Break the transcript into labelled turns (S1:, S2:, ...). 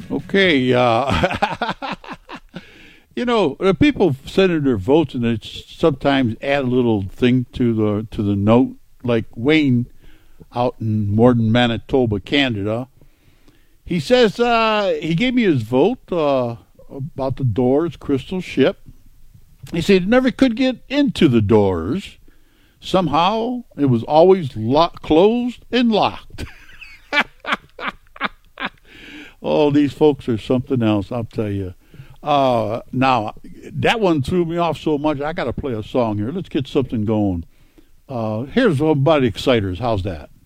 S1: Okay, people send in their votes, and they sometimes add a little thing to the note, like Wayne out in Morden, Manitoba, Canada. He says he gave me his vote about the Doors Crystal Ship. He said he never could get into the doors. Somehow it was always closed and locked. Oh, these folks are something else, I'll tell you. Now, that one threw me off so much, I got to play a song here. Let's get something going. Here's one by the Exciters. How's that?